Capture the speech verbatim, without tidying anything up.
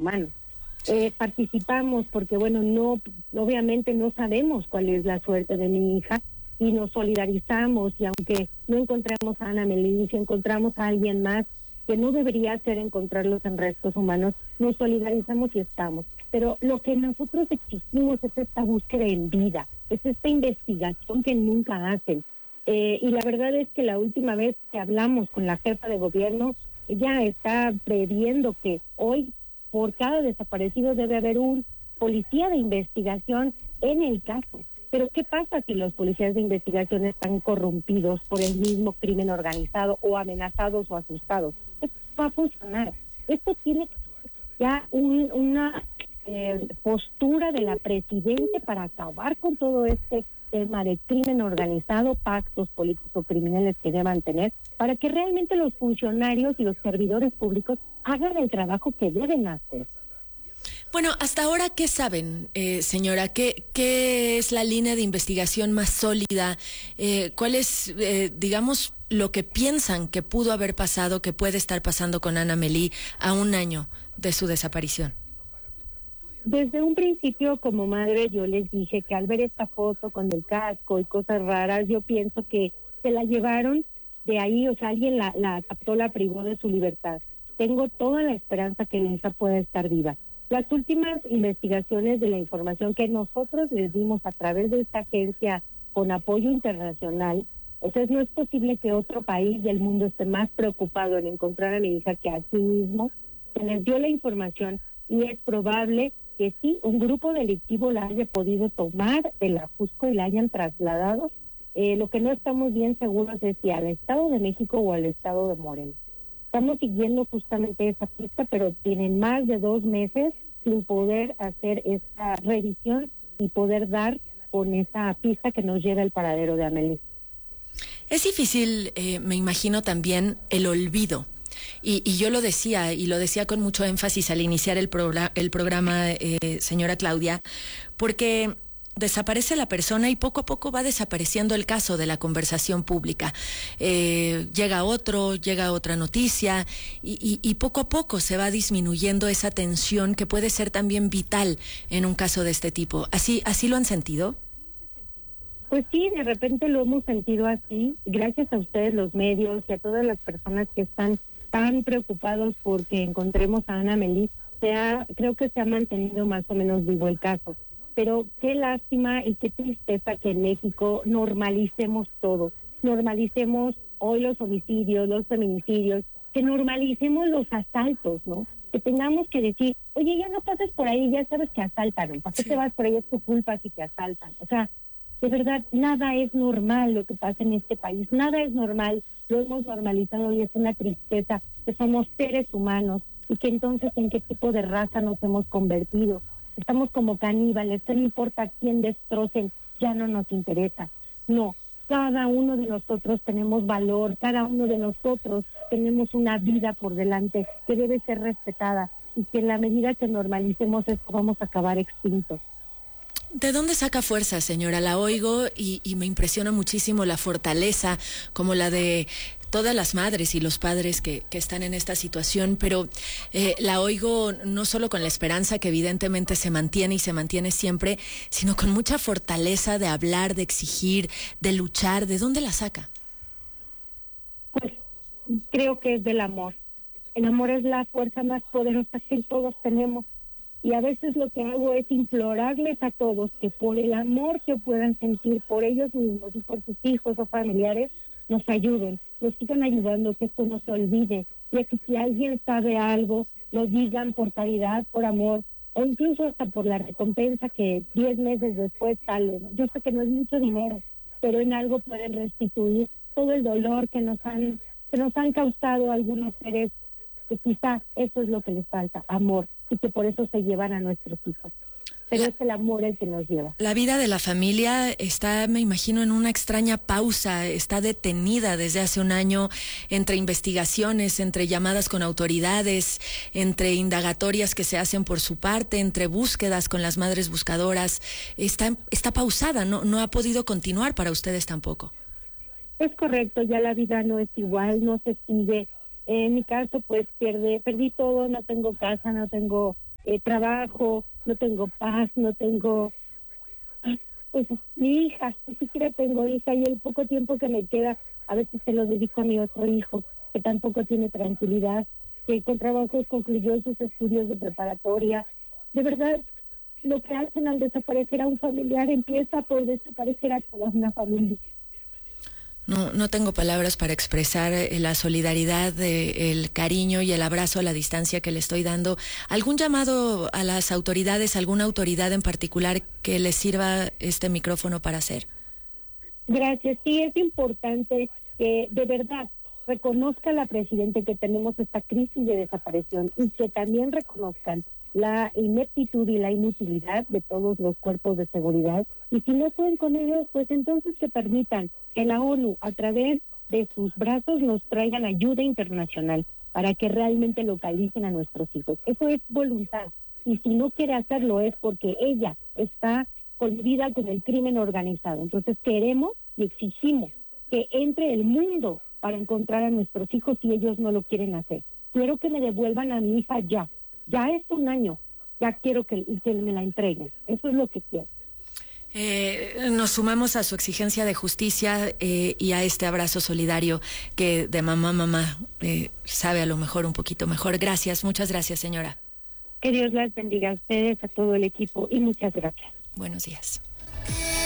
humanos. Eh, participamos porque, bueno, no, obviamente no sabemos cuál es la suerte de mi hija y nos solidarizamos, y aunque no encontremos a Ana Melí, si encontramos a alguien más que no debería ser encontrarlos en restos humanos, nos solidarizamos y estamos. Pero lo que nosotros exigimos es esta búsqueda en vida, es esta investigación que nunca hacen. Eh, y la verdad es que la última vez que hablamos con la jefa de gobierno, ella está previendo que hoy por cada desaparecido debe haber un policía de investigación en el caso. Pero ¿qué pasa si los policías de investigación están corrompidos por el mismo crimen organizado o amenazados o asustados? Esto va a funcionar. Esto tiene ya un, una eh, postura de la presidente para acabar con todo este tema de crimen organizado, pactos políticos criminales que deban tener, para que realmente los funcionarios y los servidores públicos hagan el trabajo que deben hacer. Bueno, hasta ahora, ¿qué saben, eh, señora? ¿Qué, ¿Qué es la línea de investigación más sólida? Eh, ¿Cuál es, eh, digamos, lo que piensan que pudo haber pasado, que puede estar pasando con Ana Melí a un año de su desaparición? Desde un principio, como madre, yo les dije que al ver esta foto con el casco y cosas raras, yo pienso que se la llevaron de ahí, o sea, alguien la, la captó, la privó de su libertad. Tengo toda la esperanza que Elisa pueda estar viva. Las últimas investigaciones de la información que nosotros les dimos a través de esta agencia con apoyo internacional, entonces no es posible que otro país del mundo esté más preocupado en encontrar a mi hija que a sí mismo. Se les dio la información y es probable que sí, un grupo delictivo la haya podido tomar de la Jusco y la hayan trasladado. Eh, lo que no estamos bien seguros es si al Estado de México o al Estado de Morelos. Estamos siguiendo justamente esa pista, pero tienen más de dos meses sin poder hacer esta revisión y poder dar con esa pista que nos lleva al paradero de Amelie. Es difícil, eh, me imagino también, el olvido. Y, y yo lo decía, y lo decía con mucho énfasis al iniciar el, programa, el programa, eh, señora Claudia, porque desaparece la persona y poco a poco va desapareciendo el caso de la conversación pública. Eh, llega otro, llega otra noticia y, y, y poco a poco se va disminuyendo esa tensión que puede ser también vital en un caso de este tipo. ¿Así, así lo han sentido? Pues sí, de repente lo hemos sentido así, gracias a ustedes los medios y a todas las personas que están tan preocupados porque encontremos a Ana Melí. Se ha, creo que se ha mantenido más o menos vivo el caso. Pero qué lástima y qué tristeza que en México normalicemos todo. Normalicemos hoy los homicidios, los feminicidios, que normalicemos los asaltos, ¿no? Que tengamos que decir, oye, ya no pases por ahí, ya sabes que asaltan, ¿para qué te vas por ahí? Es tu culpa si te asaltan. O sea, de verdad, nada es normal lo que pasa en este país, nada es normal, lo hemos normalizado y es una tristeza que somos seres humanos y que entonces en qué tipo de raza nos hemos convertido. Estamos como caníbales, no importa quién destrocen, ya no nos interesa. No, cada uno de nosotros tenemos valor, cada uno de nosotros tenemos una vida por delante que debe ser respetada y que en la medida que normalicemos esto vamos a acabar extintos. ¿De dónde saca fuerza, señora? La oigo y, y me impresiona muchísimo la fortaleza, como la de todas las madres y los padres que, que están en esta situación, pero eh, la oigo no solo con la esperanza que evidentemente se mantiene y se mantiene siempre, sino con mucha fortaleza de hablar, de exigir, de luchar. ¿De dónde la saca? Pues creo que es del amor. El amor es la fuerza más poderosa que todos tenemos. Y a veces lo que hago es implorarles a todos que por el amor que puedan sentir por ellos mismos y por sus hijos o familiares, nos ayuden, nos sigan ayudando, que esto no se olvide. Y que si alguien sabe algo, lo digan por caridad, por amor, o incluso hasta por la recompensa que diez meses después sale. Yo sé que no es mucho dinero, pero en algo pueden restituir todo el dolor que nos han, que nos han causado algunos seres, que quizá eso es lo que les falta, amor. Y que por eso se llevan a nuestros hijos. Pero la, es el amor el que nos lleva. La vida de la familia está, me imagino, en una extraña pausa, está detenida desde hace un año entre investigaciones, entre llamadas con autoridades, entre indagatorias que se hacen por su parte, entre búsquedas con las madres buscadoras. Está, está pausada, no, no ha podido continuar para ustedes tampoco. Es correcto, ya la vida no es igual, no se sigue. En mi caso, pues pierde, perdí todo, no tengo casa, no tengo eh, trabajo, no tengo paz, no tengo... Pues mi hija, ni siquiera tengo hija, y el poco tiempo que me queda, a veces se lo dedico a mi otro hijo, que tampoco tiene tranquilidad, que con trabajos concluyó sus estudios de preparatoria. De verdad, lo que hacen al desaparecer a un familiar empieza por desaparecer a toda una familia. No, no tengo palabras para expresar eh, la solidaridad, eh, el cariño y el abrazo a la distancia que le estoy dando. ¿Algún llamado a las autoridades, alguna autoridad en particular que les sirva este micrófono para hacer? Gracias. Sí, es importante que de verdad reconozca la Presidenta que tenemos esta crisis de desaparición y que también reconozcan la ineptitud y la inutilidad de todos los cuerpos de seguridad. Y si no pueden con ellos, pues entonces que permitan que la ONU, a través de sus brazos, nos traigan ayuda internacional para que realmente localicen a nuestros hijos. Eso es voluntad. Y si no quiere hacerlo es porque ella está coludida con el crimen organizado. Entonces queremos y exigimos que entre el mundo para encontrar a nuestros hijos si ellos no lo quieren hacer. Quiero que me devuelvan a mi hija ya. Ya es un año. Ya quiero que, que me la entreguen. Eso es lo que quiero. Eh, nos sumamos a su exigencia de justicia eh, y a este abrazo solidario que de mamá, mamá eh, sabe a lo mejor un poquito mejor. Gracias, muchas gracias, señora. Que Dios las bendiga a ustedes, a todo el equipo, y muchas gracias. Buenos días.